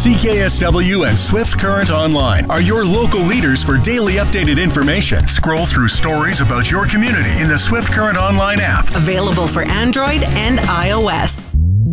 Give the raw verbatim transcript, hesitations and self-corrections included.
C K S W and Swift Current Online are your local leaders for daily updated information. Scroll through stories about your community in the Swift Current Online app. Available for Android and iOS.